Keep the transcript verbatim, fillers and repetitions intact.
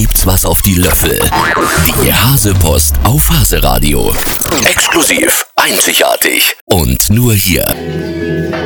gibt's was auf die Löffel. Die Hasepost auf Haseradio. Exklusiv, einzigartig und nur hier.